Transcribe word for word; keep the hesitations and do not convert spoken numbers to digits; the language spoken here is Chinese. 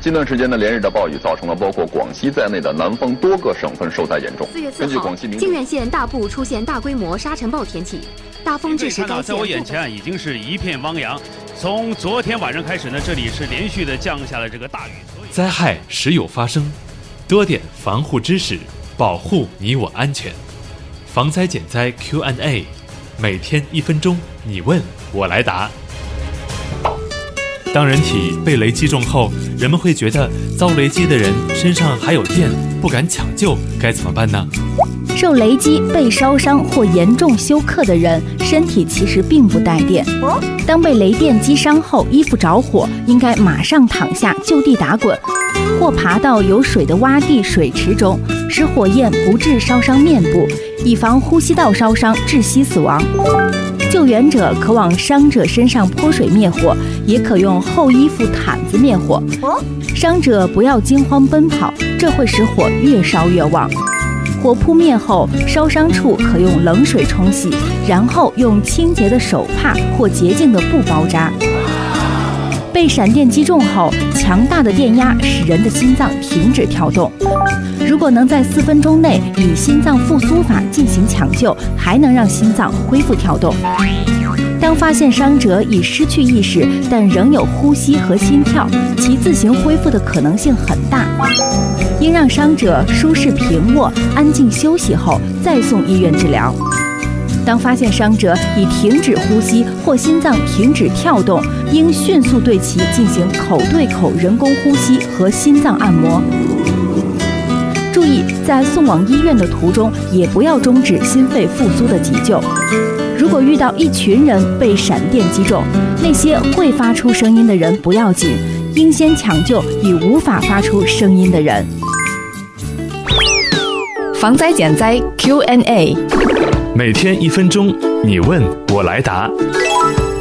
近段时间的连日的暴雨，造成了包括广西在内的南方多个省份受灾严重。 四月四号，靖远县大部出现大规模沙尘暴天气，大风致使该县。 在我眼前啊，已经是一片汪洋。从昨天晚上开始呢，这里是连续的降下了这个大雨。 灾害时有发生，多点防护知识，保护你我安全。防灾减灾 Q and A， 每天一分钟，你问我来答。当人体被雷击中后，人们会觉得遭雷击的人身上还有电，不敢抢救，该怎么办呢？ 受雷击被烧伤或严重休克的人，身体其实并不带电。当被雷电击伤后，衣服着火，应该马上躺下就地打滚，或爬到有水的洼地、水池中，使火焰不致烧伤面部，以防呼吸道烧伤窒息死亡。救援者可往伤者身上泼水灭火，也可用厚衣服毯子灭火。伤者不要惊慌奔跑，这会使火越烧越旺。火扑灭后，烧伤处可用冷水冲洗，然后用清洁的手帕或洁净的布包扎。被闪电击中后，强大的电压使人的心脏停止跳动。如果能在四分钟内以心脏复苏法进行抢救，还能让心脏恢复跳动。当发现伤者已失去意识，但仍有呼吸和心跳，其自行恢复的可能性很大。应让伤者舒适平卧、安静休息后再送医院治疗。当发现伤者已停止呼吸或心脏停止跳动，应迅速对其进行口对口人工呼吸和心脏按摩。注意，在送往医院的途中，也不要终止心肺复苏的急救。如果遇到一群人被闪电击中，那些会发出声音的人不要紧，应先抢救已无法发出声音的人。 防灾减灾 Q and A， 每天一分钟，你问我来答。